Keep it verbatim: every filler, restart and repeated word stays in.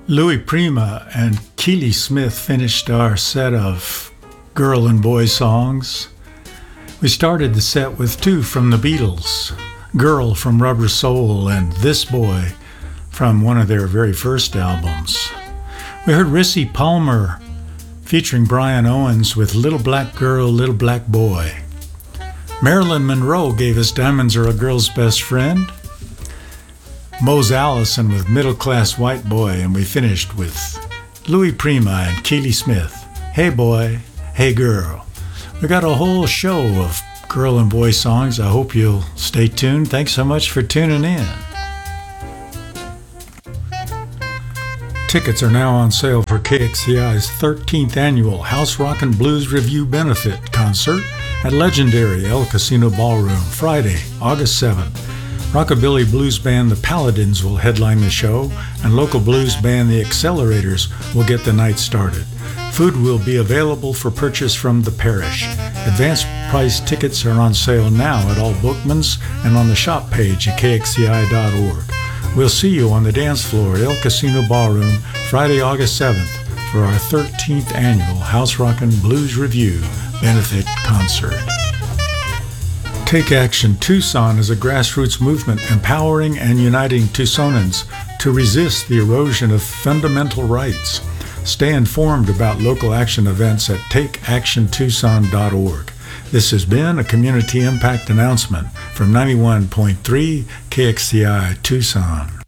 Louis Prima and Keely Smith finished our set of girl and boy songs. We started the set with two from the Beatles, Girl from Rubber Soul and This Boy from one of their very first albums. We heard Rissy Palmer featuring Brian Owens with Little Black Girl, Little Black Boy. Marilyn Monroe gave us Diamonds Are a Girl's Best Friend. Mose Allison with Middle Class White Boy, and we finished with Louis Prima and Keely Smith, Hey Boy, Hey Girl. We got a whole show of girl and boy songs. I hope you'll stay tuned. Thanks so much for tuning in. Tickets are now on sale for K X C I's thirteenth annual House Rockin' Blues Review Benefit Concert at legendary El Casino Ballroom, Friday, August seventh. Rockabilly blues band The Paladins will headline the show, and local blues band The Accelerators will get the night started. Food will be available for purchase from the parish. Advanced price tickets are on sale now at all Bookmans and on the shop page at K X C I dot org. We'll see you on the dance floor at El Casino Ballroom Friday, August seventh for our thirteenth annual House Rockin' Blues Review Benefit Concert. Take Action Tucson is a grassroots movement empowering and uniting Tucsonans to resist the erosion of fundamental rights. Stay informed about local action events at take action tucson dot org. This has been a community impact announcement from ninety-one point three K X C I Tucson.